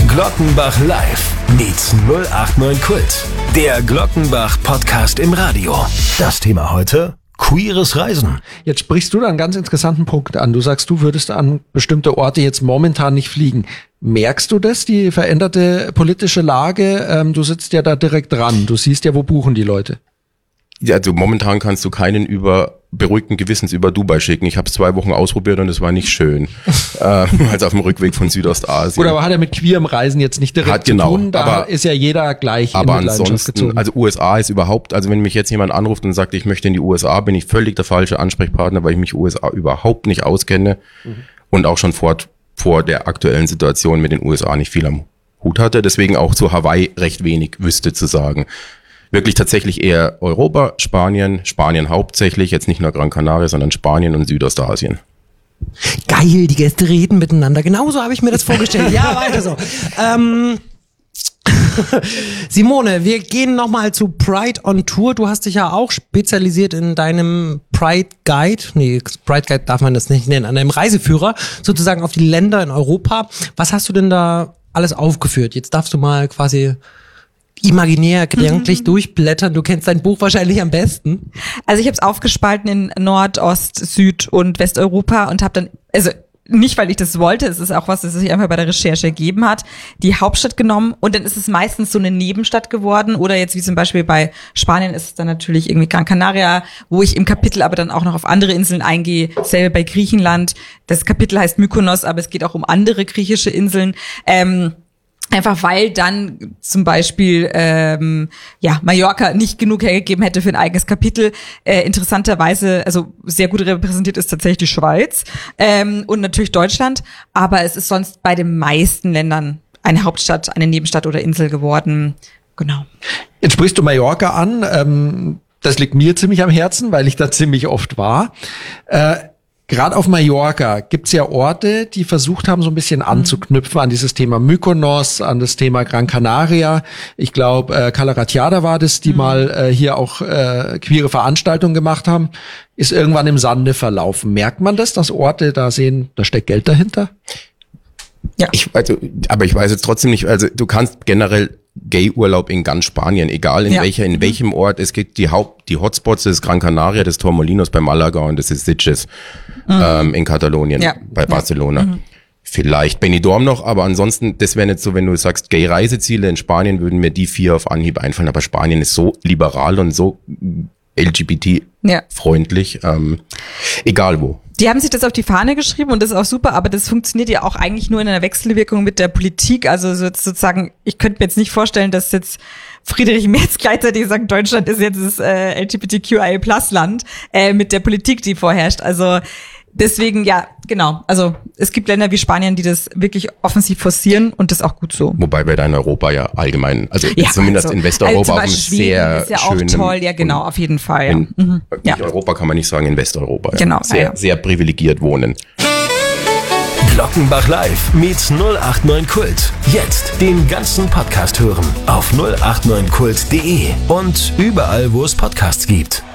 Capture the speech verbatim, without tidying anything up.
Glockenbach Live meets null acht neun Kult. Der Glockenbach-Podcast im Radio. Das Thema heute: queeres Reisen. Jetzt sprichst du da einen ganz interessanten Punkt an. Du sagst, du würdest an bestimmte Orte jetzt momentan nicht fliegen. Merkst du das, die veränderte politische Lage? Ähm, du sitzt ja da direkt dran. Du siehst ja, wo buchen die Leute. Ja, also momentan kannst du keinen über beruhigten Gewissens über Dubai schicken. Ich habe es zwei Wochen ausprobiert und es war nicht schön. äh, also auf dem Rückweg von Südostasien. Oder aber hat er mit queerem Reisen jetzt nicht direkt hat, genau, zu tun? Da aber, ist ja jeder gleich aber in Mitleidenschaft ansonsten, gezogen. Also U S A ist überhaupt, also wenn mich jetzt jemand anruft und sagt, ich möchte in die U S A, bin ich völlig der falsche Ansprechpartner, weil ich mich U S A überhaupt nicht auskenne mhm. und auch schon vor, vor der aktuellen Situation mit den U S A nicht viel am Hut hatte. Deswegen auch zu Hawaii recht wenig wüsste zu sagen. Wirklich tatsächlich eher Europa, Spanien, Spanien hauptsächlich, jetzt nicht nur Gran Canaria, sondern Spanien und Südostasien. Geil, die Gäste reden miteinander. Genauso habe ich mir das vorgestellt. Ja, weiter so. Ähm, Simone, wir gehen nochmal zu Pride on Tour. Du hast dich ja auch spezialisiert in deinem Pride Guide. Nee, Pride Guide darf man das nicht nennen. An deinem Reiseführer sozusagen auf die Länder in Europa. Was hast du denn da alles aufgeführt? Jetzt darfst du mal quasi imaginär, gedanklich mhm. durchblättern. Du kennst dein Buch wahrscheinlich am besten. Also ich habe es aufgespalten in Nord-, Ost-, Süd- und Westeuropa und habe dann, also nicht, weil ich das wollte, es ist auch was, das sich einfach bei der Recherche ergeben hat, die Hauptstadt genommen und dann ist es meistens so eine Nebenstadt geworden oder jetzt wie zum Beispiel bei Spanien ist es dann natürlich irgendwie Gran Canaria, wo ich im Kapitel aber dann auch noch auf andere Inseln eingehe, selber bei Griechenland. Das Kapitel heißt Mykonos, aber es geht auch um andere griechische Inseln. Ähm, Einfach weil dann zum Beispiel ähm, ja Mallorca nicht genug hergegeben hätte für ein eigenes Kapitel. Äh, interessanterweise, also sehr gut repräsentiert ist tatsächlich die Schweiz ähm, und natürlich Deutschland. Aber es ist sonst bei den meisten Ländern eine Hauptstadt, eine Nebenstadt oder Insel geworden. Genau. Jetzt sprichst du Mallorca an. Ähm, das liegt mir ziemlich am Herzen, weil ich da ziemlich oft war. Äh, Gerade auf Mallorca gibt's ja Orte, die versucht haben, so ein bisschen anzuknüpfen an dieses Thema Mykonos, an das Thema Gran Canaria. Ich glaube, äh, Cala Ratjada war das, die mhm. mal äh, hier auch äh, queere Veranstaltungen gemacht haben. Ist irgendwann im Sande verlaufen. Merkt man das, dass Orte da sehen, da steckt Geld dahinter? Ja. Ich, also, aber ich weiß jetzt trotzdem nicht, also du kannst generell Gay-Urlaub in ganz Spanien, egal in ja. welcher, in welchem Ort. Es gibt die Haupt, die Hotspots, das ist Gran Canaria, das Torremolinos bei Malaga und das ist Sitges mhm. ähm, in Katalonien, ja. bei Barcelona. Ja. Mhm. Vielleicht Benidorm noch, aber ansonsten, das wäre nicht so, wenn du sagst, Gay-Reiseziele in Spanien, würden mir die vier auf Anhieb einfallen, aber Spanien ist so liberal und so L G B T-freundlich, ja. ähm, egal wo. Die haben sich das auf die Fahne geschrieben und das ist auch super, aber das funktioniert ja auch eigentlich nur in einer Wechselwirkung mit der Politik. Also sozusagen, ich könnte mir jetzt nicht vorstellen, dass jetzt Friedrich Merz gleichzeitig sagt, Deutschland ist jetzt das äh, L G B T Q I A Plus Land äh, mit der Politik, die vorherrscht. Also deswegen, ja, genau. Also es gibt Länder wie Spanien, die das wirklich offensiv forcieren und das auch gut so. Wobei wir da in Europa ja allgemein, also ja, zumindest also, in Westeuropa also auch sehr ist ja schönen, auch toll, ja genau, auf jeden Fall. Ja. In, mhm. ja. Europa kann man nicht sagen, in Westeuropa. Ja. Genau. Sehr, ja. sehr privilegiert wohnen. Glockenbach Live meets null acht neun Kult. Jetzt den ganzen Podcast hören auf null acht neun kult punkt de und überall, wo es Podcasts gibt.